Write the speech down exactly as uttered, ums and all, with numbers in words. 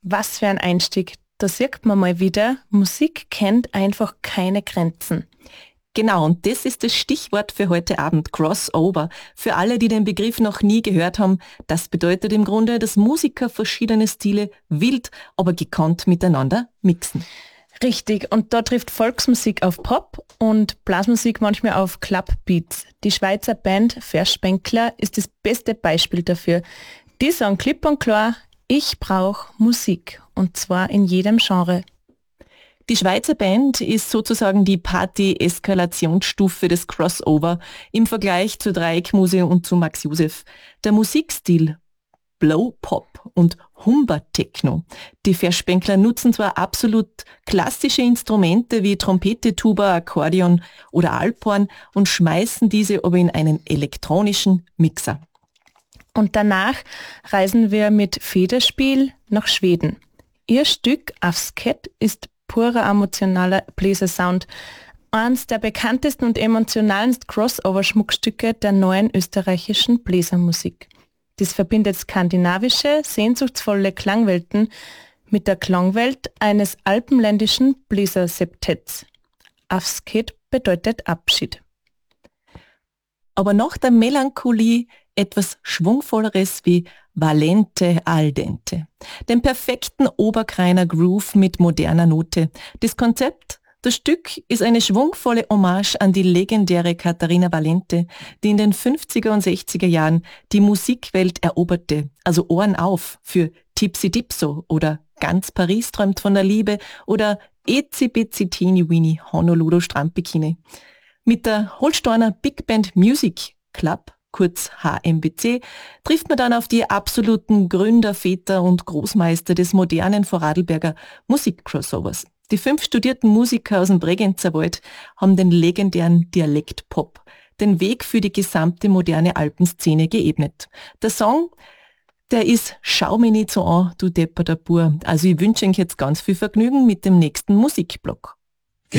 was für ein Einstieg. Da sieht man mal wieder, Musik kennt einfach keine Grenzen. Genau, und das ist das Stichwort für heute Abend, Crossover. Für alle, die den Begriff noch nie gehört haben, das bedeutet im Grunde, dass Musiker verschiedene Stile wild, aber gekonnt miteinander mixen. Richtig, und da trifft Volksmusik auf Pop und Blasmusik manchmal auf Clubbeats. Die Schweizer Band Verspenkler ist das beste Beispiel dafür. Die sagen klipp und klar, ich brauche Musik, und zwar in jedem Genre. Die Schweizer Band ist sozusagen die Party-Eskalationsstufe des Crossover im Vergleich zur Dreieckmuse und zu Max Josef. Der Musikstil Blow Pop und Humber Techno. Die Verspenkler nutzen zwar absolut klassische Instrumente wie Trompete, Tuba, Akkordeon oder Alphorn und schmeißen diese aber in einen elektronischen Mixer. Und danach reisen wir mit Federspiel nach Schweden. Ihr Stück Afsket ist purer emotionaler Bläsersound. Eines der bekanntesten und emotionalen Crossover-Schmuckstücke der neuen österreichischen Bläsermusik. Das verbindet skandinavische, sehnsuchtsvolle Klangwelten mit der Klangwelt eines alpenländischen Bläserseptetts. Afsket bedeutet Abschied. Aber nach der Melancholie etwas Schwungvolleres wie Valente al dente. Den perfekten Oberkreiner Groove mit moderner Note. Das Konzept, das Stück, ist eine schwungvolle Hommage an die legendäre Katharina Valente, die in den fünfziger und sechziger Jahren die Musikwelt eroberte. Also Ohren auf für Tipsy Dipso oder Ganz Paris träumt von der Liebe oder Ezi Bezi Teeny Weeny Honolulu Strandbikini. Mit der Holsteiner Big Band Music Club, kurz H M B C, trifft man dann auf die absoluten Gründerväter und Großmeister des modernen Vorarlberger Musikcrossovers. Die fünf studierten Musiker aus dem Bregenzerwald Wald haben den legendären Dialektpop, den Weg für die gesamte moderne Alpenszene geebnet. Der Song, der ist Schau mich nicht so an, du depperter Bur. Also ich wünsche euch jetzt ganz viel Vergnügen mit dem nächsten Musikblock.